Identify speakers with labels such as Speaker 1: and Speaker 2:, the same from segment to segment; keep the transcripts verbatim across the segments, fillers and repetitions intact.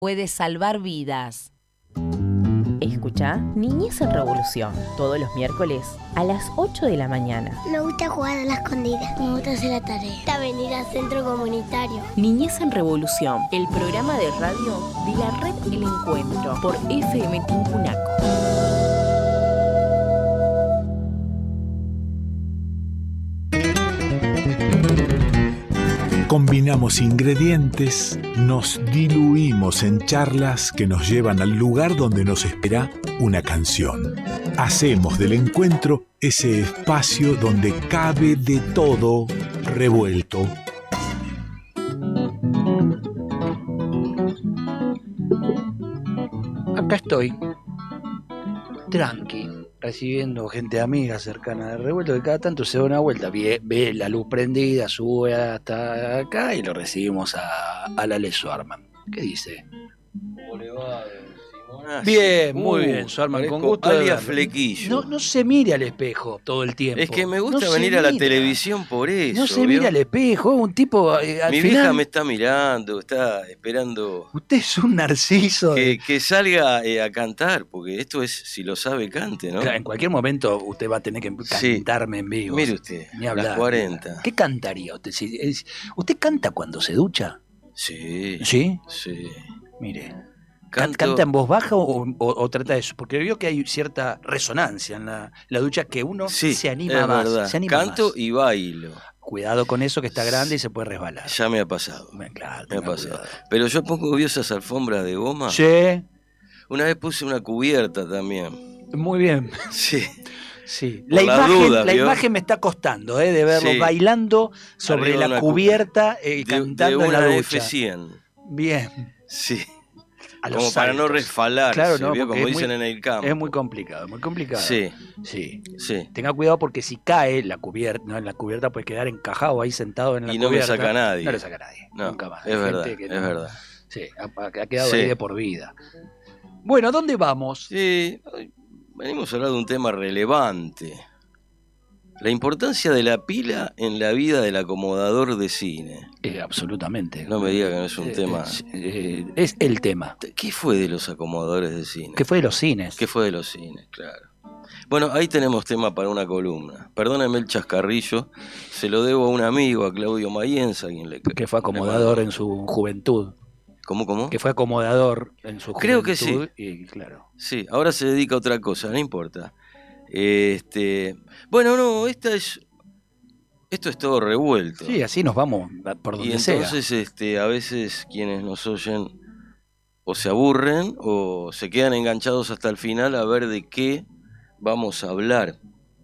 Speaker 1: puede salvar vidas.
Speaker 2: Escucha Niñez en Revolución, todos los miércoles a las ocho de la mañana.
Speaker 3: Me gusta jugar a la escondida, me gusta hacer la tarea. Esta venir al centro comunitario.
Speaker 2: Niñez en Revolución, el programa de radio de la red El Encuentro, por F M Tincunaco.
Speaker 4: Combinamos ingredientes, nos diluimos en charlas que nos llevan al lugar donde nos espera una canción. Hacemos del encuentro ese espacio donde cabe de todo revuelto.
Speaker 5: Acá estoy, tranqui, recibiendo gente amiga cercana de Revuelto, que cada tanto se da una vuelta, ve, ve la luz prendida, sube hasta acá y lo recibimos a, a la Le Swarman. ¿Qué dice?
Speaker 6: ¿Cómo le va, Simonas?
Speaker 5: Bien, muy
Speaker 6: Uh,
Speaker 5: bien, Swarman, con
Speaker 6: parezco
Speaker 5: gusto de
Speaker 6: alias
Speaker 5: verlo.
Speaker 6: Flequillo.
Speaker 5: No, no se mire al espejo todo el tiempo.
Speaker 6: Es que me gusta
Speaker 5: No se
Speaker 6: venir a la
Speaker 5: mira.
Speaker 6: televisión por eso.
Speaker 5: No se
Speaker 6: ¿vio?
Speaker 5: mira al espejo, es un tipo... eh, al
Speaker 6: Mi
Speaker 5: final,
Speaker 6: vieja me está mirando, está esperando
Speaker 5: Usted es un narciso.
Speaker 6: que,
Speaker 5: de-
Speaker 6: que salga eh, a cantar, porque esto es, si lo sabe, cante, ¿no?
Speaker 5: Claro, en cualquier momento usted va a tener que
Speaker 6: Sí.
Speaker 5: cantarme en vivo.
Speaker 6: Mire usted,
Speaker 5: Ni hablar.
Speaker 6: las cuarenta.
Speaker 5: ¿Qué cantaría usted? Si- es- ¿Usted canta cuando se ducha?
Speaker 6: Sí,
Speaker 5: ¿Sí?
Speaker 6: sí.
Speaker 5: Mire. Can-
Speaker 6: Canto-
Speaker 5: ¿Canta en voz baja o, o- o trata de eso? Porque veo que hay cierta resonancia en la, la ducha que uno
Speaker 6: Sí,
Speaker 5: se anima
Speaker 6: es
Speaker 5: más.
Speaker 6: verdad.
Speaker 5: Se anima
Speaker 6: Canto
Speaker 5: más.
Speaker 6: y bailo.
Speaker 5: Cuidado con eso que está grande y se puede resbalar.
Speaker 6: Ya me ha pasado.
Speaker 5: Bueno, claro,
Speaker 6: Me ha
Speaker 5: tenga
Speaker 6: pasado.
Speaker 5: cuidado.
Speaker 6: Pero yo pongo vio esas alfombras de goma.
Speaker 5: Sí,
Speaker 6: Una vez puse una cubierta también.
Speaker 5: muy bien.
Speaker 6: Sí.
Speaker 5: Sí.
Speaker 6: Por
Speaker 5: La,
Speaker 6: la
Speaker 5: imagen,
Speaker 6: duda,
Speaker 5: la
Speaker 6: ¿vio?
Speaker 5: imagen me está costando, ¿eh? De verlo
Speaker 6: Sí.
Speaker 5: bailando sobre
Speaker 6: Arriba de
Speaker 5: la
Speaker 6: una cu-
Speaker 5: cubierta eh,
Speaker 6: De,
Speaker 5: cantando
Speaker 6: de
Speaker 5: en la
Speaker 6: una
Speaker 5: ducha.
Speaker 6: F cien.
Speaker 5: Bien.
Speaker 6: Sí.
Speaker 5: A los
Speaker 6: Como para no
Speaker 5: saltos.
Speaker 6: resfalarse,
Speaker 5: Claro, no,
Speaker 6: ¿vio?
Speaker 5: porque
Speaker 6: Como
Speaker 5: es
Speaker 6: dicen
Speaker 5: muy-
Speaker 6: en el campo.
Speaker 5: Es muy complicado, muy complicado.
Speaker 6: Sí,
Speaker 5: Sí.
Speaker 6: sí.
Speaker 5: Tenga cuidado porque si cae la cubierta, no, en la cubierta puede quedar encajado ahí sentado en la
Speaker 6: Y no me
Speaker 5: cubierta.
Speaker 6: saca nadie.
Speaker 5: No le saca nadie.
Speaker 6: No,
Speaker 5: Nunca más.
Speaker 6: es
Speaker 5: Hay
Speaker 6: verdad,
Speaker 5: gente que
Speaker 6: es
Speaker 5: no-
Speaker 6: verdad.
Speaker 5: Sí, ha, ha quedado
Speaker 6: Sí.
Speaker 5: ahí de por vida. Bueno, ¿a dónde vamos?
Speaker 6: Sí, hoy venimos a hablar de un tema relevante. La importancia de la pila en la vida del acomodador de cine.
Speaker 5: Eh, absolutamente.
Speaker 6: No me diga que no es un
Speaker 5: Eh,
Speaker 6: tema.
Speaker 5: Es, eh, es el tema.
Speaker 6: ¿Qué fue de los acomodadores de cine?
Speaker 5: ¿Qué fue de los cines?
Speaker 6: ¿Qué fue de los cines? Claro. Bueno, ahí tenemos tema para una columna. Perdóneme el chascarrillo, se lo debo a un amigo, a Claudio Mayenza, a quien le
Speaker 5: Que fue acomodador
Speaker 6: le
Speaker 5: en su juventud.
Speaker 6: ¿Cómo, cómo?
Speaker 5: Que fue acomodador en su
Speaker 6: Creo que
Speaker 5: juventud. Y claro.
Speaker 6: Sí, ahora se dedica a otra cosa, no importa. Este, bueno, no, esta es, esto es todo revuelto.
Speaker 5: Sí, así nos vamos a- por
Speaker 6: y
Speaker 5: donde sea.
Speaker 6: entonces, este, a veces quienes nos oyen o se aburren o se quedan enganchados hasta el final a ver de qué vamos a hablar,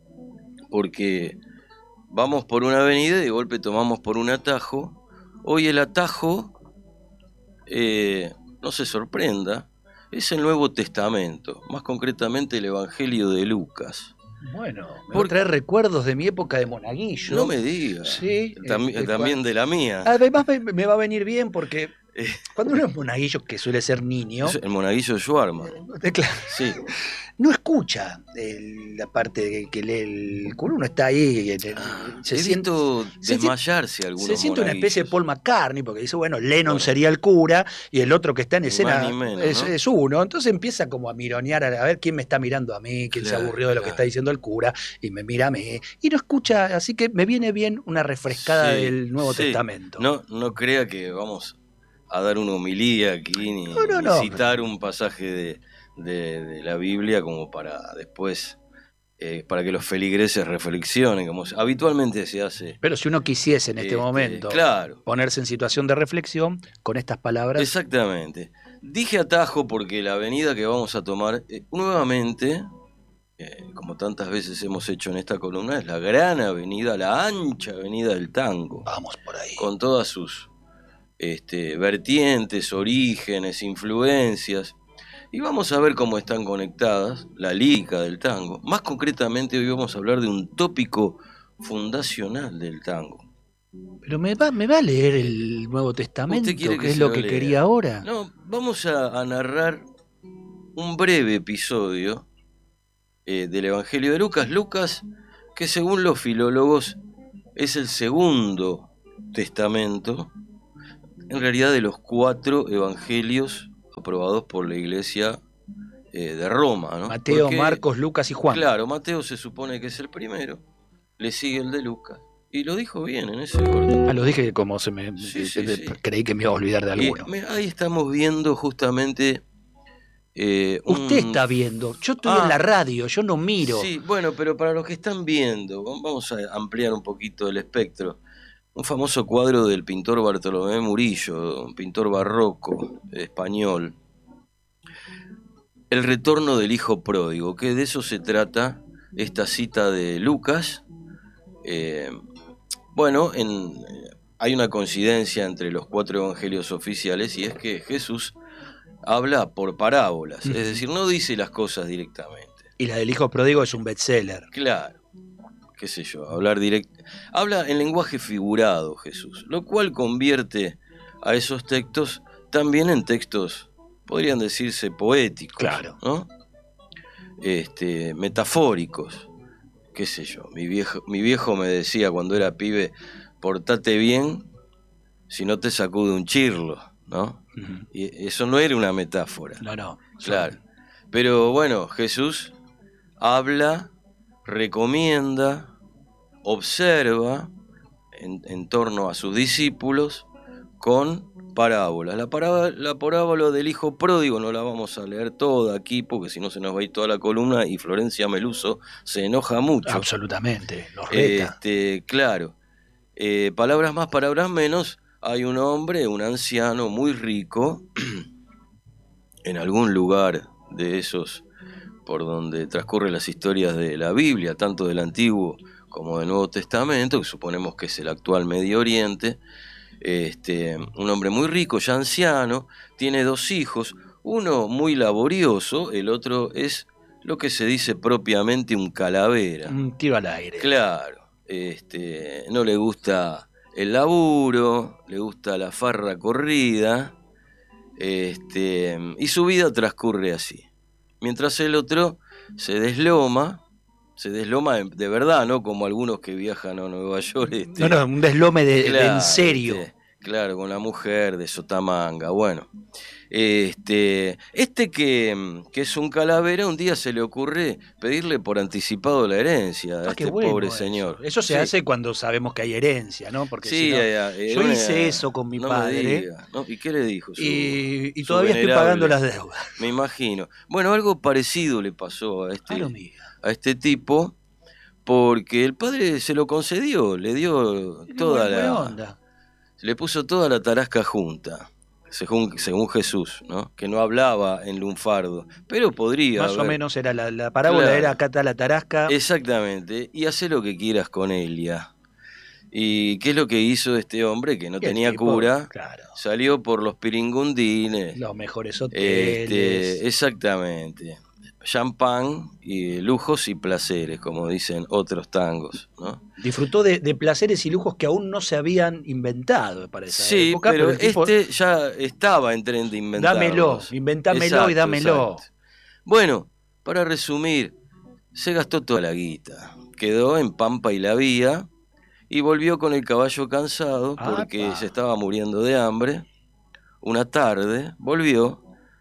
Speaker 6: porque vamos por una avenida y de golpe tomamos por un atajo. Hoy el atajo, eh, no se sorprenda, es el Nuevo Testamento, más concretamente el Evangelio de Lucas.
Speaker 5: Bueno, me
Speaker 6: Por-
Speaker 5: trae recuerdos de mi época de monaguillo.
Speaker 6: No me diga.
Speaker 5: Sí,
Speaker 6: Tambi-
Speaker 5: eh, eh,
Speaker 6: también de la mía.
Speaker 5: Además me, me va a venir bien porque
Speaker 6: Eh,
Speaker 5: cuando uno es monaguillo, que suele ser niño,
Speaker 6: es el monaguillo de Schwarman.
Speaker 5: eh, claro,
Speaker 6: Sí.
Speaker 5: no escucha el- la parte de que lee el cura, uno está ahí, eh, se
Speaker 6: He
Speaker 5: siente,
Speaker 6: visto
Speaker 5: se siente-
Speaker 6: desmayarse algunos
Speaker 5: se siente una especie de
Speaker 6: monaguillos.
Speaker 5: Paul McCartney, porque dice, bueno, Lennon
Speaker 6: Bueno.
Speaker 5: sería el cura y el otro que está en
Speaker 6: Ni
Speaker 5: escena
Speaker 6: más ni menos,
Speaker 5: es,
Speaker 6: ¿no?
Speaker 5: es uno. Entonces empieza como a mironear, a ver quién me está mirando a mí, quién
Speaker 6: Claro,
Speaker 5: se aburrió de lo que
Speaker 6: claro.
Speaker 5: está diciendo el cura y me mira a mí. Y no escucha, así que me viene bien una refrescada
Speaker 6: Sí,
Speaker 5: del Nuevo
Speaker 6: sí.
Speaker 5: Testamento.
Speaker 6: No, no crea que vamos a dar una homilía aquí ni,
Speaker 5: No, no,
Speaker 6: ni
Speaker 5: no.
Speaker 6: citar un pasaje de, de- de la Biblia como para después, eh, para que los feligreses reflexionen, como se- habitualmente se hace.
Speaker 5: Pero si uno quisiese en este,
Speaker 6: Este,
Speaker 5: momento
Speaker 6: claro.
Speaker 5: ponerse en situación de reflexión con estas palabras,
Speaker 6: Exactamente. Dije atajo porque la avenida que vamos a tomar eh, nuevamente, eh, como tantas veces hemos hecho en esta columna, es la gran avenida, la ancha avenida del tango,
Speaker 5: vamos por ahí.
Speaker 6: con todas sus este, vertientes, orígenes, influencias. Y vamos a ver cómo están conectadas la lírica del tango. Más concretamente, hoy vamos a hablar de un tópico fundacional del tango.
Speaker 5: Pero me va, me va a leer el Nuevo Testamento,
Speaker 6: ¿Usted quiere
Speaker 5: que
Speaker 6: que
Speaker 5: es
Speaker 6: se
Speaker 5: lo
Speaker 6: lo
Speaker 5: que
Speaker 6: lea?
Speaker 5: quería ahora.
Speaker 6: No, vamos a, a narrar un breve episodio eh, del Evangelio de Lucas. Lucas, que según los filólogos es el segundo testamento, en realidad de los cuatro evangelios aprobados por la Iglesia eh, de Roma, ¿no?
Speaker 5: Mateo,
Speaker 6: Porque,
Speaker 5: Marcos, Lucas y Juan.
Speaker 6: Claro, Mateo se supone que es el primero, le sigue el de Lucas, y lo dijo bien en ese orden.
Speaker 5: Ah, lo dije como se me...
Speaker 6: Sí, sí,
Speaker 5: de-
Speaker 6: sí.
Speaker 5: Creí que me iba a olvidar de
Speaker 6: Y
Speaker 5: alguno.
Speaker 6: me- ahí estamos viendo justamente... eh, un-
Speaker 5: Usted está viendo, yo estoy
Speaker 6: Ah.
Speaker 5: en la radio, yo no miro.
Speaker 6: Sí, bueno, pero para los que están viendo, vamos a ampliar un poquito el espectro. Un famoso cuadro del pintor Bartolomé Murillo, un pintor barroco español. El retorno del hijo pródigo, que de eso se trata esta cita de Lucas. Eh, bueno, en, hay una coincidencia entre los cuatro evangelios oficiales, y es que Jesús habla por parábolas, es decir, no dice las cosas directamente.
Speaker 5: Y la del hijo pródigo es un bestseller.
Speaker 6: Claro, qué sé yo, hablar directo. Habla en lenguaje figurado Jesús, lo cual convierte a esos textos también en textos, podrían decirse poéticos,
Speaker 5: Claro.
Speaker 6: ¿no? Este, metafóricos, qué sé yo. Mi viejo, mi viejo me decía cuando era pibe, portate bien, si no te sacude un chirlo, ¿no?
Speaker 5: Ujú.
Speaker 6: Y eso no era una metáfora.
Speaker 5: No, no.
Speaker 6: Claro. Pero bueno, Jesús habla, recomienda, observa en, en torno a sus discípulos con parábolas. La parábola, la parábola del hijo pródigo no la vamos a leer toda aquí porque si no se nos va a ir toda la columna y Florencia Meluso se enoja mucho.
Speaker 5: Absolutamente, los reta.
Speaker 6: Este, claro. Eh, palabras más, palabras menos. Hay un hombre, un anciano muy rico, en algún lugar de esos por donde transcurren las historias de la Biblia, tanto del Antiguo como del Nuevo Testamento, que suponemos que es el actual Medio Oriente. Este, un hombre muy rico, ya anciano, tiene dos hijos, uno muy laborioso, el otro es lo que se dice propiamente un calavera.
Speaker 5: Un tiro al aire.
Speaker 6: Claro, este, no le gusta el laburo, le gusta la farra corrida, este, y su vida transcurre así. Mientras el otro se desloma, se desloma de, de verdad, no como algunos que viajan a Nueva York. Este,
Speaker 5: No, no, un deslome de, de
Speaker 6: claro,
Speaker 5: en serio.
Speaker 6: este, claro, con la mujer de sotamanga, bueno. Este, este que, que es un calavera, un día se le ocurre pedirle por anticipado la herencia a
Speaker 5: Ah,
Speaker 6: este
Speaker 5: qué bueno
Speaker 6: pobre
Speaker 5: eso.
Speaker 6: señor.
Speaker 5: Eso se
Speaker 6: Sí.
Speaker 5: hace cuando sabemos que hay herencia, ¿no? Porque
Speaker 6: Sí,
Speaker 5: si no-
Speaker 6: eh, eh,
Speaker 5: yo
Speaker 6: una-
Speaker 5: hice eso con mi
Speaker 6: no me
Speaker 5: padre
Speaker 6: diga, ¿no? ¿Y qué le dijo? Su-
Speaker 5: y, y
Speaker 6: su
Speaker 5: todavía estoy
Speaker 6: venerable?
Speaker 5: pagando las deudas.
Speaker 6: Me imagino. Bueno, algo parecido le pasó a este,
Speaker 5: Ah, no me diga.
Speaker 6: a este tipo, porque el padre se lo concedió, le dio
Speaker 5: Qué
Speaker 6: toda
Speaker 5: buena
Speaker 6: la...
Speaker 5: onda.
Speaker 6: Le puso toda la tarasca junta, según, según Jesús, ¿no? Que no hablaba en lunfardo, pero podría
Speaker 5: Más o
Speaker 6: haber-
Speaker 5: menos era la, la parábola,
Speaker 6: Claro.
Speaker 5: era acá está la tarasca.
Speaker 6: Exactamente, y hace lo que quieras con Elia. ¿Y qué es lo que hizo este hombre que no
Speaker 5: ¿Qué
Speaker 6: tenía
Speaker 5: tipo?
Speaker 6: cura?
Speaker 5: Claro.
Speaker 6: Salió por los piringundines.
Speaker 5: Los mejores hoteles.
Speaker 6: Este, exactamente. Champán y lujos y placeres, como dicen otros tangos, ¿no?
Speaker 5: Disfrutó de, de placeres y lujos que aún no se habían inventado para esa
Speaker 6: Sí,
Speaker 5: época.
Speaker 6: pero,
Speaker 5: el tipo,
Speaker 6: este ya estaba en tren de inventarlos.
Speaker 5: dámelo, inventámelo
Speaker 6: Exacto,
Speaker 5: y dámelo.
Speaker 6: exacto. Bueno, para resumir, se gastó toda la guita. Quedó en Pampa y la Vía y volvió con el caballo cansado porque
Speaker 5: Apa.
Speaker 6: se estaba muriendo de hambre. Una tarde volvió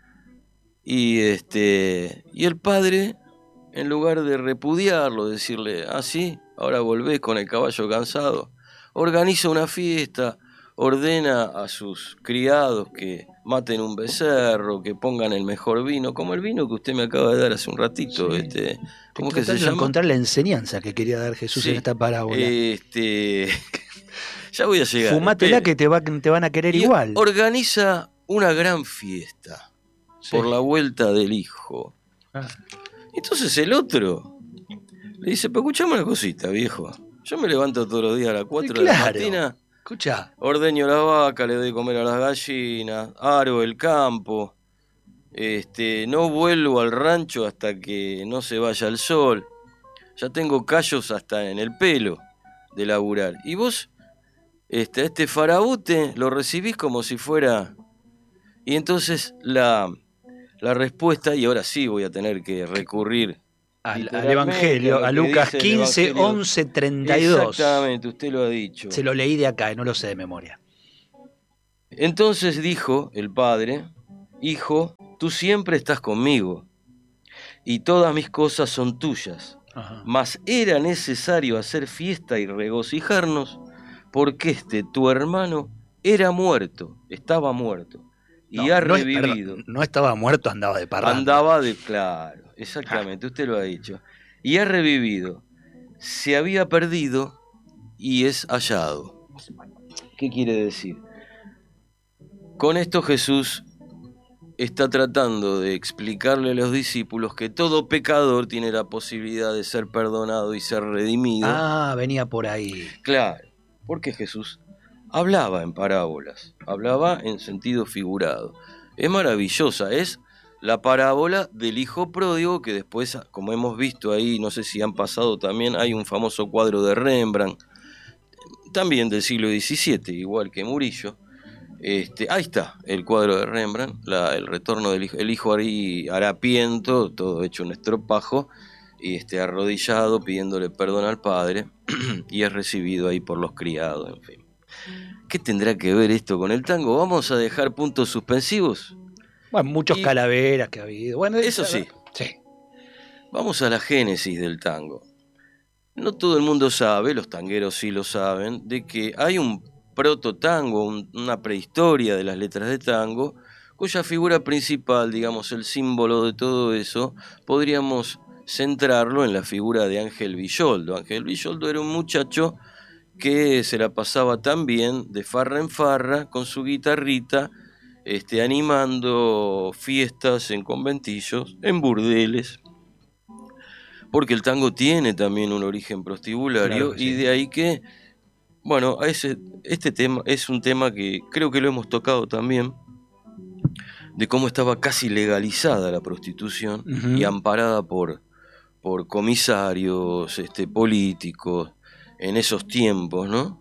Speaker 6: y este y el padre, en lugar de repudiarlo, decirle, ah, sí, ahora volvés con el caballo cansado, organiza una fiesta, ordena a sus criados que maten un becerro, que pongan el mejor vino, como el vino que usted me acaba de dar hace un ratito.
Speaker 5: Sí.
Speaker 6: este ¿Cómo
Speaker 5: Estoy
Speaker 6: que se
Speaker 5: tratando de
Speaker 6: llama?
Speaker 5: encontrar la enseñanza que quería dar Jesús
Speaker 6: Sí.
Speaker 5: en esta parábola.
Speaker 6: Este, ya voy a llegar.
Speaker 5: Fumátela
Speaker 6: espere.
Speaker 5: que te, va, te van a querer
Speaker 6: Y
Speaker 5: igual.
Speaker 6: organiza una gran fiesta
Speaker 5: Sí.
Speaker 6: por la vuelta del hijo.
Speaker 5: Ah.
Speaker 6: Entonces el otro le dice, pero escuchame una cosita, viejo. Yo me levanto todos los días a las cuatro de la
Speaker 5: Claro.
Speaker 6: mañana,
Speaker 5: Escucha,
Speaker 6: ordeño la vaca, le doy de comer a las gallinas, aro el campo, este, no vuelvo al rancho hasta que no se vaya el sol. Ya tengo callos hasta en el pelo de laburar. Y vos, este, a este faraute lo recibís como si fuera... Y entonces la, la respuesta, y ahora sí voy a tener que recurrir
Speaker 5: al, al
Speaker 6: literalmente
Speaker 5: Evangelio,
Speaker 6: a
Speaker 5: a
Speaker 6: lo que
Speaker 5: Lucas
Speaker 6: dice el
Speaker 5: quince,
Speaker 6: Evangelio.
Speaker 5: once, treinta y dos.
Speaker 6: Exactamente, usted lo ha dicho.
Speaker 5: Se lo leí de acá, y no lo sé de memoria.
Speaker 6: Entonces dijo el padre, hijo, tú siempre estás conmigo y todas mis cosas son tuyas. Ajá. Mas era necesario hacer fiesta y regocijarnos porque este tu hermano era muerto, estaba muerto y
Speaker 5: no,
Speaker 6: ha
Speaker 5: no
Speaker 6: revivido.
Speaker 5: Es, no estaba muerto, andaba de parranda.
Speaker 6: Andaba de, claro, exactamente, ah. usted lo ha dicho. Y ha revivido, se había perdido y es hallado. ¿Qué quiere decir? Con esto Jesús está tratando de explicarle a los discípulos que todo pecador tiene la posibilidad de ser perdonado y ser redimido.
Speaker 5: Ah, venía por ahí.
Speaker 6: Claro, porque Jesús hablaba en parábolas, hablaba en sentido figurado. Es maravillosa, es la parábola del hijo pródigo que después, como hemos visto ahí, no sé si han pasado también, hay un famoso cuadro de Rembrandt, también del siglo diecisiete, igual que Murillo. Este, ahí está el cuadro de Rembrandt, la, el retorno del hijo, el hijo ahí harapiento, todo hecho un estropajo, y este, arrodillado pidiéndole perdón al padre, y es recibido ahí por los criados, en fin. ¿Qué tendrá que ver esto con el tango? ¿Vamos a dejar puntos suspensivos?
Speaker 5: Bueno, muchos y, calaveras que ha habido. Bueno,
Speaker 6: eso sí.
Speaker 5: sí.
Speaker 6: Vamos a la génesis del tango. No todo el mundo sabe, los tangueros sí lo saben, de que hay un proto-tango, un, una prehistoria de las letras de tango, cuya figura principal, digamos, el símbolo de todo eso, podríamos centrarlo en la figura de Ángel Villoldo. Ángel Villoldo era un muchacho que se la pasaba también de farra en farra con su guitarrita, este, animando fiestas en conventillos, en burdeles, porque el tango tiene también un origen prostibulario, claro que sí. Y de ahí que, bueno, ese, este tema es un tema que creo que lo hemos tocado también, de cómo estaba casi legalizada la prostitución, uh-huh. y amparada por, por comisarios, este, políticos, en esos tiempos, ¿no?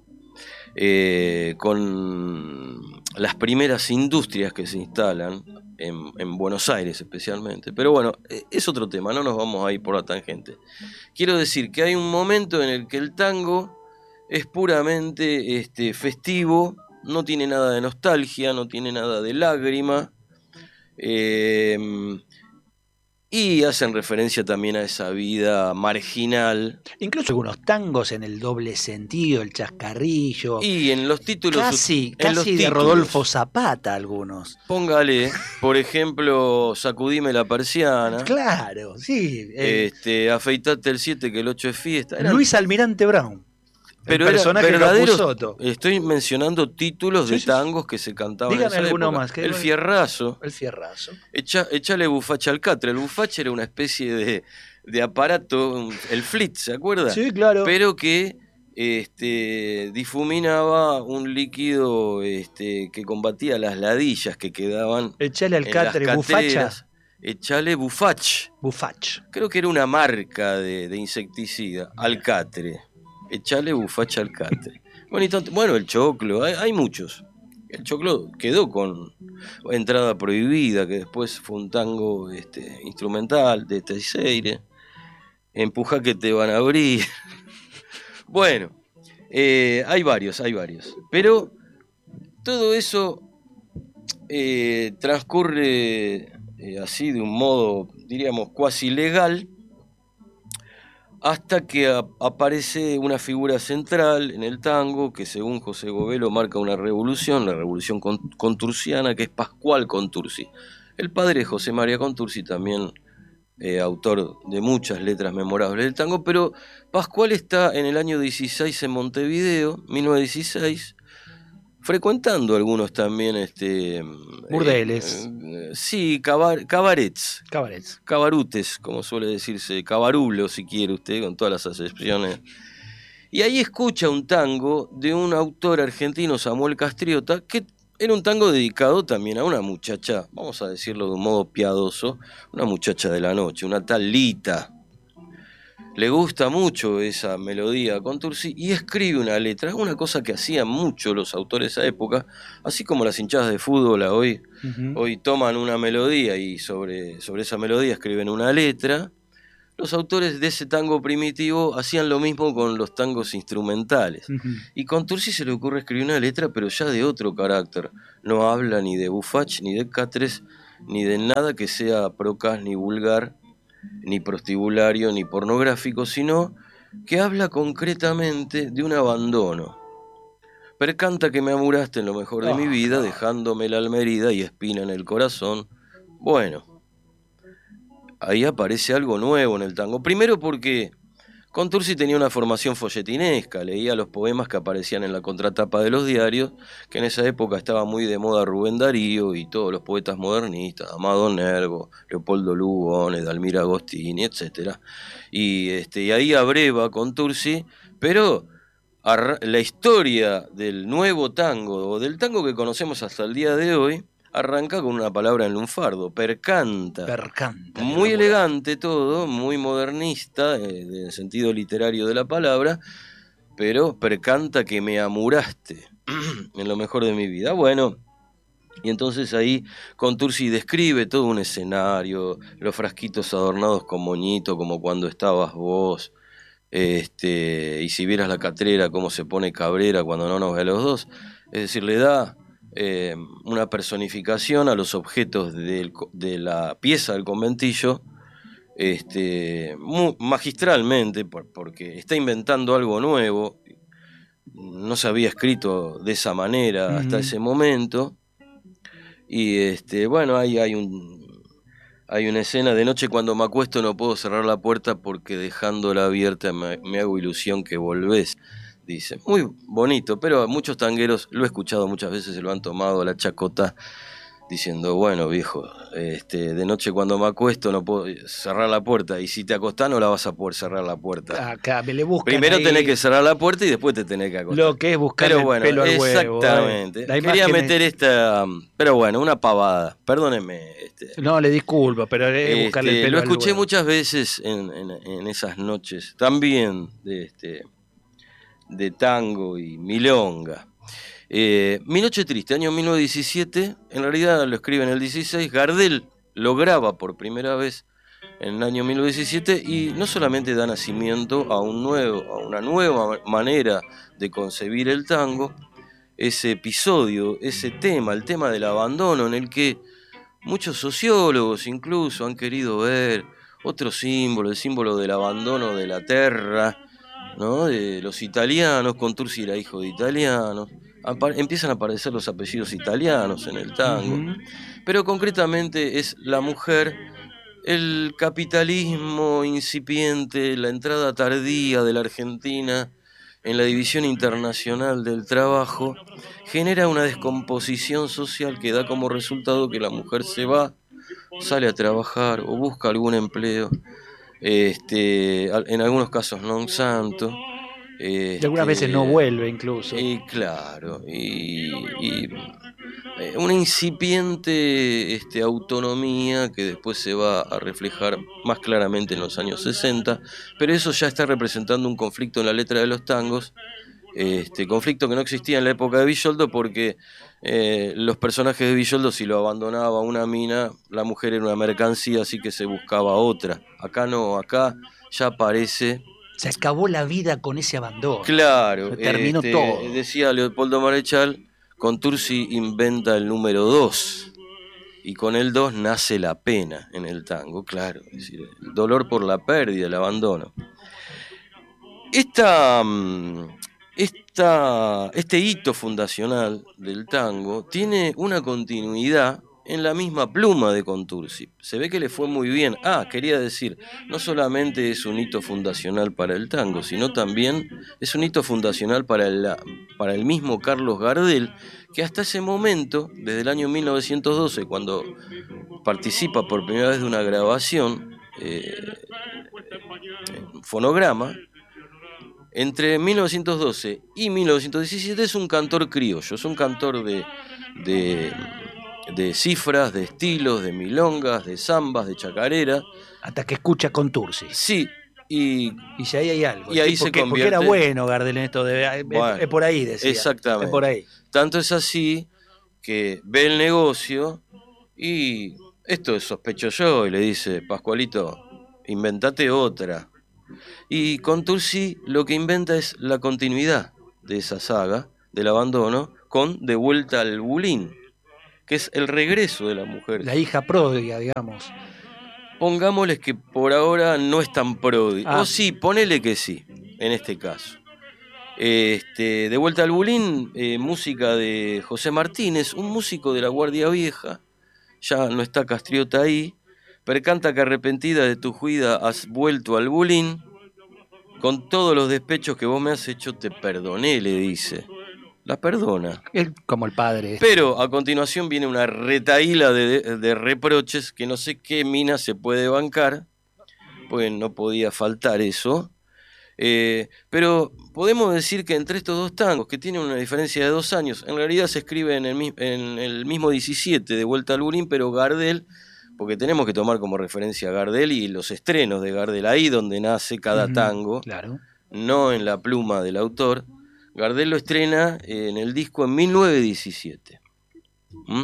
Speaker 6: Eh, con las primeras industrias que se instalan en, en Buenos Aires especialmente. Pero bueno, es otro tema, no nos vamos a ir por la tangente. Quiero decir que hay un momento en el que el tango es puramente este, festivo, no tiene nada de nostalgia, no tiene nada de lágrima, eh, y hacen referencia también a esa vida marginal.
Speaker 5: Incluso algunos tangos en el doble sentido, el chascarrillo.
Speaker 6: Y en los títulos...
Speaker 5: Casi,
Speaker 6: en
Speaker 5: casi
Speaker 6: los
Speaker 5: de
Speaker 6: títulos,
Speaker 5: Rodolfo Zapata algunos.
Speaker 6: Póngale, por ejemplo, Sacudime la persiana.
Speaker 5: Claro, sí. Eh,
Speaker 6: este, Afeitate el siete que el ocho es fiesta.
Speaker 5: Eran... Luis Almirante Brown.
Speaker 6: Pero
Speaker 5: el personaje
Speaker 6: verdaderos, estoy mencionando títulos sí, de tangos sí, sí. que se cantaban.
Speaker 5: Dígame
Speaker 6: en esa
Speaker 5: alguno
Speaker 6: época.
Speaker 5: más.
Speaker 6: El Fierrazo.
Speaker 5: El Fierrazo.
Speaker 6: Echa, echale bufache al catre. El bufache era una especie de, de aparato, el flit, ¿se acuerda?
Speaker 5: Sí, claro.
Speaker 6: Pero que este, difuminaba un líquido este, que combatía las ladillas que quedaban.
Speaker 5: Echale al catre bufacha.
Speaker 6: Echale bufach.
Speaker 5: Bufach.
Speaker 6: Creo que era una marca de, de insecticida. Alcatre. Echale bufacha al catre. Bueno, bueno, el choclo, hay, hay muchos. El choclo quedó con Entrada Prohibida, que después fue un tango este, instrumental de Teixeira. Empuja que te van a abrir. Bueno, eh, hay varios, hay varios. Pero todo eso eh, transcurre eh, así de un modo, diríamos, cuasi legal, hasta que a, aparece una figura central en el tango que según José Govelo marca una revolución, la revolución contursiana, que es Pascual Contursi. El padre de José María Contursi, también eh, autor de muchas letras memorables del tango, pero Pascual está en el año dieciséis en Montevideo, mil novecientos dieciséis, frecuentando algunos también este
Speaker 5: burdeles.
Speaker 6: Eh, sí, cabar, cabarets.
Speaker 5: Cabarets.
Speaker 6: Cabarutes, como suele decirse, cabarulo si quiere usted, con todas las acepciones. Y ahí escucha un tango de un autor argentino, Samuel Castriota, que era un tango dedicado también a una muchacha, vamos a decirlo de un modo piadoso, una muchacha de la noche, una tal Lita. Le gusta mucho esa melodía a Contursi y escribe una letra, una cosa que hacían mucho los autores de esa época, así como las hinchadas de fútbol hoy, uh-huh. hoy toman una melodía y sobre, sobre esa melodía escriben una letra. Los autores de ese tango primitivo hacían lo mismo con los tangos instrumentales. Uh-huh. Y Contursi se le ocurre escribir una letra, pero ya de otro carácter. No habla ni de bufach ni de catres, ni de nada que sea procas, ni vulgar, ni prostibulario, ni pornográfico, sino que habla concretamente de un abandono. Percanta que me amuraste en lo mejor de oh, mi vida, dejándome la almerida y espina en el corazón. Bueno, ahí aparece algo nuevo en el tango. Primero porque Contursi tenía una formación folletinesca, leía los poemas que aparecían en la contratapa de los diarios, que en esa época estaba muy de moda Rubén Darío y todos los poetas modernistas, Amado Nervo, Leopoldo Lugones, Dalmira Agostini, etcétera. Y, este, y ahí abreva Contursi, pero la historia del nuevo tango, o del tango que conocemos hasta el día de hoy, arranca con una palabra en lunfardo, percanta.
Speaker 5: Percanta.
Speaker 6: Muy elegante todo, muy modernista, eh, en el sentido literario de la palabra, pero percanta que me amuraste en lo mejor de mi vida. Bueno, y entonces ahí Contursi describe todo un escenario, los frasquitos adornados con moñito, como cuando estabas vos, este, y si vieras la catrera, cómo se pone cabrera cuando no nos ve a los dos. Es decir, le da eh, una personificación a los objetos del, de la pieza del conventillo, este, muy, magistralmente, por, porque está inventando algo nuevo. No se había escrito de esa manera uh-huh. hasta ese momento. Y este, bueno, ahí hay un... Hay una escena de noche cuando me acuesto no puedo cerrar la puerta porque dejándola abierta me, me hago ilusión que volvés, dice. Muy bonito, pero muchos tangueros, lo he escuchado muchas veces, se lo han tomado a la chacota diciendo, bueno viejo, este, de noche cuando me acuesto no puedo cerrar la puerta y si te acostás no la vas a poder cerrar la puerta.
Speaker 5: Acá me le buscan
Speaker 6: Primero
Speaker 5: ahí
Speaker 6: tenés que cerrar la puerta y después te tenés que acostar.
Speaker 5: Lo que es buscar el
Speaker 6: bueno,
Speaker 5: pelo al huevo.
Speaker 6: Exactamente.
Speaker 5: ¿eh?
Speaker 6: Quería meter es... esta, pero bueno, una pavada. Perdónenme. Este,
Speaker 5: no, le disculpo, pero es buscarle
Speaker 6: este,
Speaker 5: el pelo
Speaker 6: Lo escuché
Speaker 5: al huevo.
Speaker 6: muchas veces en, en, en esas noches, también de, este, de tango y milonga. Eh, Mi Noche Triste, año mil novecientos diecisiete, en realidad lo escribe en el dieciséis, Gardel lo graba por primera vez en el año mil novecientos diecisiete y no solamente da nacimiento a, un nuevo, a una nueva manera de concebir el tango, ese episodio, ese tema, el tema del abandono en el que muchos sociólogos incluso han querido ver otro símbolo, el símbolo del abandono de la tierra, ¿no? De los italianos. Contursi era hijo de italianos. Empiezan a aparecer los apellidos italianos en el tango, uh-huh. pero concretamente es la mujer, el capitalismo incipiente, la entrada tardía de la Argentina en la división internacional del trabajo, genera una descomposición social que da como resultado que la mujer se va, sale a trabajar o busca algún empleo, este, en algunos casos non santo. Este,
Speaker 5: y algunas veces no vuelve incluso.
Speaker 6: Y claro, y, y una incipiente este, autonomía que después se va a reflejar más claramente en los años sesenta, pero eso ya está representando un conflicto en la letra de los tangos, este conflicto que no existía en la época de Villoldo porque eh, los personajes de Villoldo, si lo abandonaba una mina, la mujer era una mercancía, así que se buscaba otra. Acá no, acá ya aparece...
Speaker 5: Se acabó la vida con ese abandono.
Speaker 6: Claro.
Speaker 5: Se terminó
Speaker 6: este,
Speaker 5: todo.
Speaker 6: Decía Leopoldo Marechal, Contursi inventa el número dos. Y con el dos nace la pena en el tango, claro. Es decir, el dolor por la pérdida, el abandono. Esta, esta, este hito fundacional del tango tiene una continuidad en la misma pluma de Contursi. Se ve que le fue muy bien. Ah, quería decir, no solamente es un hito fundacional para el tango, sino también es un hito fundacional para el, para el mismo Carlos Gardel, que hasta ese momento, desde el año mil novecientos doce, cuando participa por primera vez de una grabación, eh, en fonograma, entre mil novecientos doce y mil novecientos diecisiete es un cantor criollo, es un cantor de... de de cifras, de estilos, de milongas, de zambas, de chacarera.
Speaker 5: Hasta que escucha Contursi.
Speaker 6: Sí, y...
Speaker 5: Y si ahí hay algo.
Speaker 6: Y ahí
Speaker 5: ¿sí? porque,
Speaker 6: se convierte...
Speaker 5: porque era bueno Gardel en esto, de, bueno, es por ahí, decía.
Speaker 6: Exactamente.
Speaker 5: Es por ahí.
Speaker 6: Tanto es así que ve el negocio y esto es sospecho yo, y le dice, Pascualito, inventate otra. Y Contursi lo que inventa es la continuidad de esa saga, del abandono, con De vuelta al Bulín. que es el regreso de la mujer.
Speaker 5: La hija pródiga, digamos.
Speaker 6: Pongámosles que por ahora no es tan pródiga.
Speaker 5: Ah.
Speaker 6: O sí, ponele que sí, en este caso. Este, de vuelta al Bulín, eh, música de José Martínez, un músico de la Guardia Vieja, ya no está Castriota ahí, percanta que arrepentida de tu huida has vuelto al Bulín, con todos los despechos que vos me has hecho te perdoné, le dice. La perdona.
Speaker 5: Él, como el padre.
Speaker 6: Pero a continuación viene una retaíla de, de reproches que no sé qué mina se puede bancar, pues no podía faltar eso. Eh, pero podemos decir que entre estos dos tangos, que tienen una diferencia de dos años, en realidad se escribe en el, en el mismo diecisiete, de vuelta al Bulín, pero Gardel, porque tenemos que tomar como referencia a Gardel y los estrenos de Gardel, ahí donde nace cada tango,
Speaker 5: claro.
Speaker 6: No en la pluma del autor. Gardel lo estrena en el disco en mil novecientos diecisiete. ¿Mm?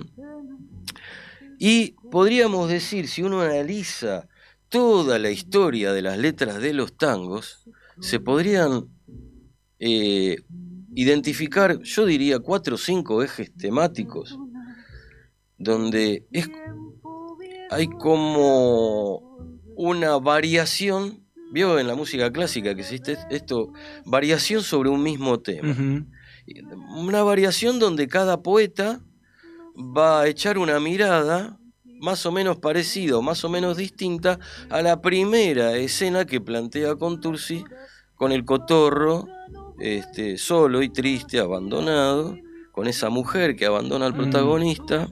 Speaker 6: Y podríamos decir, si uno analiza toda la historia de las letras de los tangos, se podrían eh, identificar, yo diría, cuatro o cinco ejes temáticos, donde es, hay como una variación, vio en la música clásica que existe esto, variación sobre un mismo tema. Uh-huh. Una variación donde cada poeta va a echar una mirada más o menos parecida o más o menos distinta a la primera escena que plantea Contursi, con el cotorro este, solo y triste, abandonado, con esa mujer que abandona al protagonista.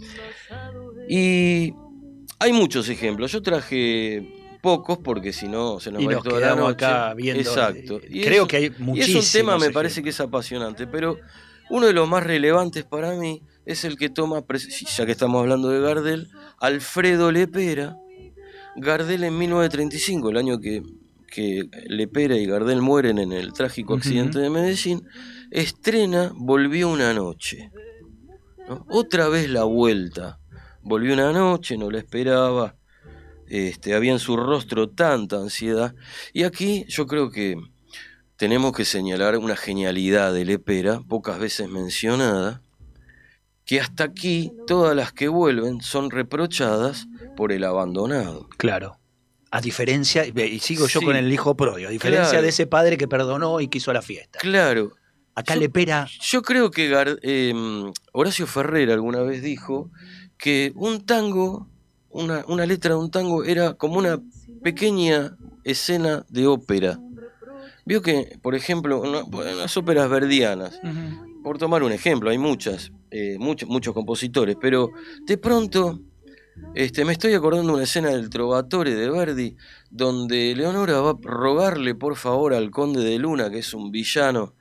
Speaker 6: Y hay muchos ejemplos. Yo traje pocos porque si no se nos
Speaker 5: y
Speaker 6: va a ir toda la noche.
Speaker 5: Acá viendo,
Speaker 6: Exacto.
Speaker 5: Y creo
Speaker 6: es,
Speaker 5: que hay muchísimos.
Speaker 6: Y es un tema, me
Speaker 5: ejemplos.
Speaker 6: parece que es apasionante, pero uno de los más relevantes para mí es el que toma, ya que estamos hablando de Gardel, Alfredo Lepera. Gardel en mil novecientos treinta y cinco, el año que, que Lepera y Gardel mueren en el trágico accidente uh-huh. de Medellín, estrena Volvió una noche, ¿no? Otra vez la vuelta. Volvió una noche, no la esperaba, este, había en su rostro tanta ansiedad. Y aquí yo creo que tenemos que señalar una genialidad de Lepera, pocas veces mencionada, que hasta aquí todas las que vuelven son reprochadas por el abandonado.
Speaker 5: Claro. A diferencia, y sigo yo
Speaker 6: sí,
Speaker 5: con el hijo pródigo, a diferencia
Speaker 6: claro.
Speaker 5: de ese padre que perdonó y quiso la fiesta.
Speaker 6: Claro.
Speaker 5: Acá
Speaker 6: yo,
Speaker 5: Lepera...
Speaker 6: Yo creo que Gar, eh, Horacio Ferrer alguna vez dijo que un tango, una, una letra de un tango era como una pequeña escena de ópera. Vio que, por ejemplo, una, en las óperas verdianas, uh-huh. por tomar un ejemplo, hay muchas, eh, muchos, muchos compositores, pero de pronto este, me estoy acordando de una escena del Trovatore de Verdi, donde Leonora va a rogarle por favor al conde de Luna, que es un villano,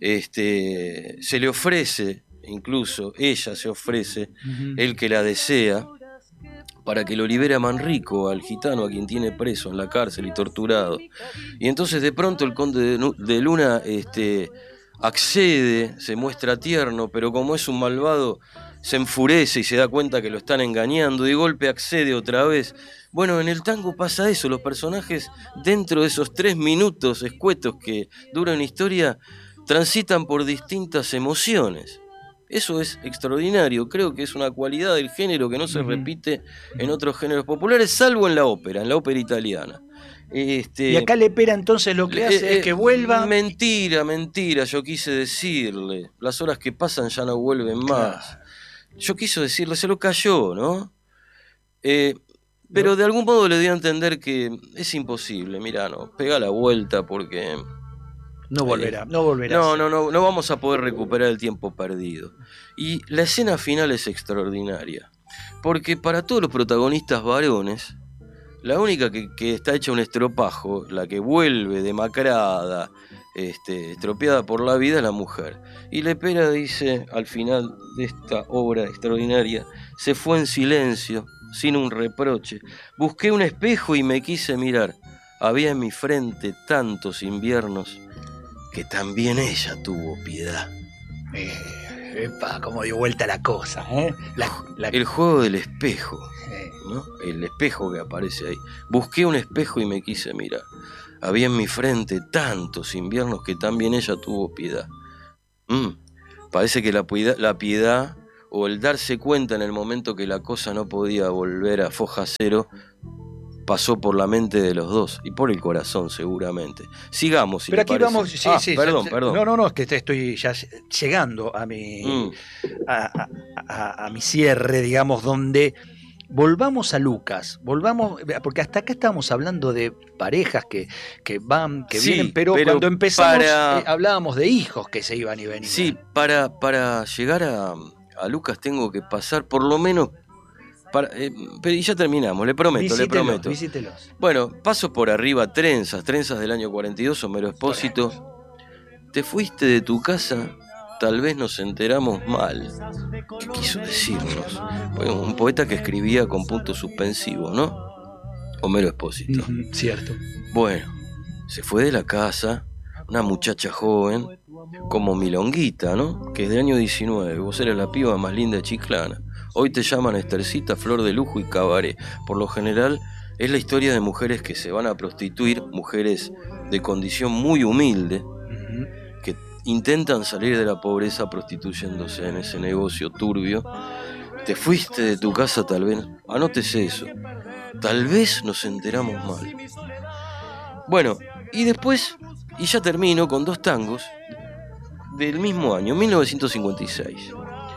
Speaker 6: este, se le ofrece, incluso ella se ofrece, uh-huh. el que la desea, para que lo libere a Manrico, al gitano a quien tiene preso en la cárcel y torturado. Y entonces de pronto el conde de Luna este, accede, se muestra tierno, pero como es un malvado, se enfurece y se da cuenta que lo están engañando, y de golpe accede otra vez. Bueno, en el tango pasa eso, los personajes dentro de esos tres minutos escuetos que dura una historia, transitan por distintas emociones. Eso es extraordinario, creo que es una cualidad del género que no se uh-huh. repite en otros géneros populares, salvo en la ópera, en la ópera italiana. Este,
Speaker 5: y acá Lepera entonces lo que hace eh, es que vuelva...
Speaker 6: Mentira, mentira, yo quise decirle, las horas que pasan ya no vuelven más. Claro. Yo quise decirle, se lo cayó, ¿no? Eh, pero no. de algún modo le dio a entender que es imposible, mirá, no, pega la vuelta porque...
Speaker 5: No volverá, no volverá.
Speaker 6: No, no, no, no vamos a poder recuperar el tiempo perdido. Y la escena final es extraordinaria, porque para todos los protagonistas varones, la única que, que está hecha un estropajo, la que vuelve demacrada, este, estropeada por la vida, es la mujer. Y Lepera dice al final de esta obra extraordinaria: se fue en silencio, sin un reproche. Busqué un espejo y me quise mirar. Había en mi frente tantos inviernos que también ella tuvo piedad.
Speaker 5: Eh, epa, cómo dio vuelta la cosa, ¿eh? La, la...
Speaker 6: El juego del espejo, ¿no? El espejo que aparece ahí. Busqué un espejo y me quise mirar. Había en mi frente tantos inviernos que también ella tuvo piedad. Mm, parece que la piedad, la piedad o el darse cuenta en el momento que la cosa no podía volver a foja cero, pasó por la mente de los dos y por el corazón seguramente. Sigamos, si
Speaker 5: Pero
Speaker 6: le
Speaker 5: aquí
Speaker 6: parece.
Speaker 5: vamos, sí,
Speaker 6: ah,
Speaker 5: sí,
Speaker 6: perdón,
Speaker 5: ya,
Speaker 6: perdón.
Speaker 5: No, no, no, es que estoy ya llegando a mi,
Speaker 6: Mm.
Speaker 5: a, a- a- a mi cierre, digamos, donde volvamos a Lucas, volvamos, porque hasta acá estábamos hablando de parejas que, que van, que
Speaker 6: Sí,
Speaker 5: vienen, pero,
Speaker 6: pero
Speaker 5: cuando empezamos
Speaker 6: para-
Speaker 5: eh, hablábamos de hijos que se iban y venían.
Speaker 6: Sí, para, para llegar a, a Lucas tengo que pasar por lo menos... Para, eh, pero y ya terminamos, le prometo, le
Speaker 5: Visítelos,
Speaker 6: prometo.
Speaker 5: visítelos.
Speaker 6: Bueno, paso por arriba, Trenzas, Trenzas del año cuarenta y dos, Homero Expósito. Te fuiste de tu casa, tal vez nos enteramos mal. ¿Qué quiso decirnos? Bueno, un poeta que escribía con puntos suspensivos, ¿no? Homero Expósito.
Speaker 5: Ujú, cierto.
Speaker 6: Bueno, se fue de la casa, una muchacha joven, como Milonguita, ¿no? Que es de año diecinueve, vos eres la piba más linda de Chiclana. Hoy te llaman Estercita, flor de lujo y cabaret. Por lo general es la historia de mujeres que se van a prostituir, mujeres de condición muy humilde,
Speaker 5: Ujú.
Speaker 6: que intentan salir de la pobreza prostituyéndose en ese negocio turbio. Te fuiste de tu casa tal vez, anótese eso, tal vez nos enteramos mal. Bueno, y después, y ya termino con dos tangos del mismo año, mil novecientos cincuenta y seis.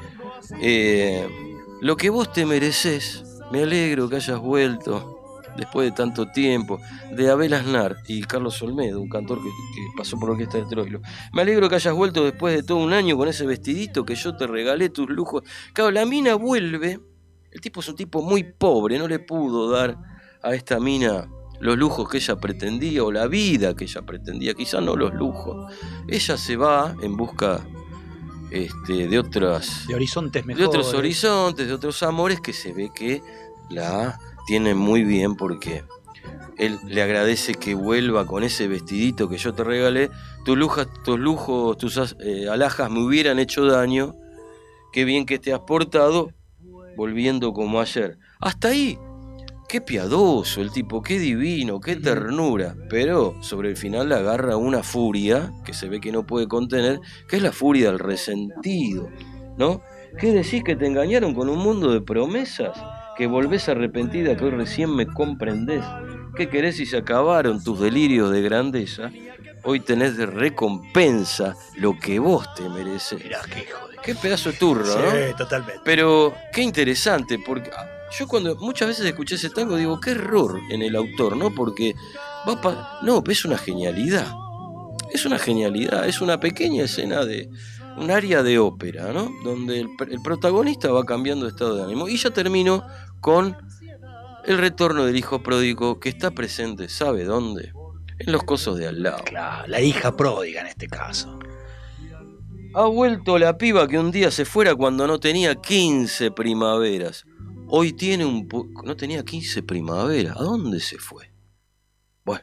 Speaker 6: Eh, lo que vos te mereces, me alegro que hayas vuelto después de tanto tiempo, de Abel Aznar y Carlos Olmedo, un cantor que, que pasó por la orquesta de Troilo. Me alegro que hayas vuelto después de todo un año con ese vestidito que yo te regalé, tus lujos. Claro, la mina vuelve, el tipo es un tipo muy pobre, no le pudo dar a esta mina los lujos que ella pretendía o la vida que ella pretendía, quizás no los lujos. Ella se va en busca este, de otras...
Speaker 5: De horizontes
Speaker 6: de
Speaker 5: mejores.
Speaker 6: otros horizontes, de otros amores que se ve que la tiene muy bien porque él le agradece que vuelva con ese vestidito que yo te regalé. Tus lujos, tus, lujos, tus eh, alhajas me hubieran hecho daño. Qué bien que te has portado volviendo como ayer. Hasta ahí, qué piadoso el tipo, qué divino, qué ternura. Pero sobre el final le agarra una furia que se ve que no puede contener, que es la furia del resentido, ¿no? ¿Qué decís, que te engañaron con un mundo de promesas? Que volvés arrepentida, que hoy recién me comprendés. ¿Qué querés si se acabaron tus delirios de grandeza? Hoy tenés de recompensa lo que vos te mereces.
Speaker 5: Mirá, qué hijo de...
Speaker 6: Qué pedazo de turro, ¿no?
Speaker 5: Sí, totalmente.
Speaker 6: Pero qué interesante, porque yo cuando muchas veces escuché ese tango digo, qué error en el autor, ¿no? Porque va pa... no, es una genialidad. Es una genialidad, es una pequeña escena de un área de ópera, ¿no? Donde el, el protagonista va cambiando de estado de ánimo. Y ya termino con el retorno del hijo pródigo que está presente, ¿sabe dónde? En los cosos de al lado.
Speaker 5: Claro, la hija pródiga en este caso.
Speaker 6: Ha vuelto la piba que un día se fuera cuando no tenía quince primaveras. Hoy tiene un... Po- no tenía quince primaveras. ¿A dónde se fue? Bueno.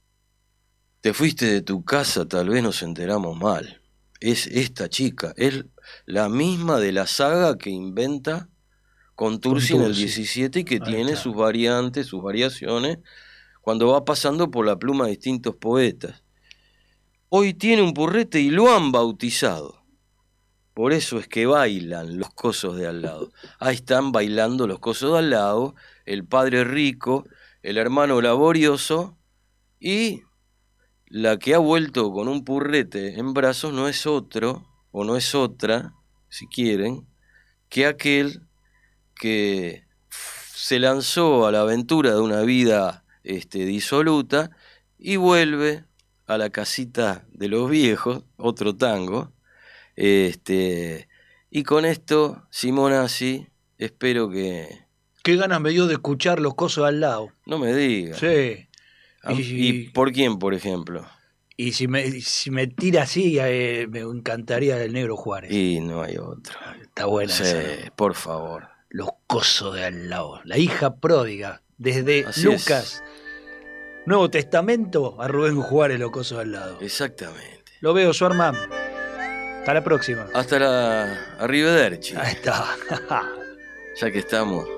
Speaker 6: Te fuiste de tu casa, tal vez nos enteramos mal. Es esta chica, es la misma de la saga que inventa Contursi en el
Speaker 5: Contursi.
Speaker 6: diecisiete y que
Speaker 5: Ahí
Speaker 6: tiene
Speaker 5: está.
Speaker 6: sus variantes, sus variaciones, cuando va pasando por la pluma de distintos poetas. Hoy tiene un purrete y lo han bautizado. Por eso es que bailan los cosos de al lado. Ahí están bailando los cosos de al lado, el padre rico, el hermano laborioso y la que ha vuelto con un purrete en brazos no es otro, o no es otra, si quieren, que aquel que se lanzó a la aventura de una vida este, disoluta y vuelve a la casita de los viejos, otro tango, este, y con esto, Simonazzi, espero que...
Speaker 5: Qué ganas me dio de escuchar los cosos al lado.
Speaker 6: No me diga.
Speaker 5: Sí.
Speaker 6: Ah,
Speaker 5: Y,
Speaker 6: ¿Y por quién, por ejemplo?
Speaker 5: y si me, si me tira así, eh, me encantaría el Negro Juárez.
Speaker 6: Y no hay otro.
Speaker 5: Está buena
Speaker 6: Sí,
Speaker 5: esa.
Speaker 6: por favor.
Speaker 5: Los cosos de al lado. La hija pródiga. Desde
Speaker 6: Así
Speaker 5: Lucas, Nuevo Testamento, a Rubén Juárez, los cosos al lado.
Speaker 6: Exactamente.
Speaker 5: Lo veo, su hermano. Hasta la próxima.
Speaker 6: Hasta la arrivederci.
Speaker 5: Ahí está.
Speaker 6: Ya que estamos.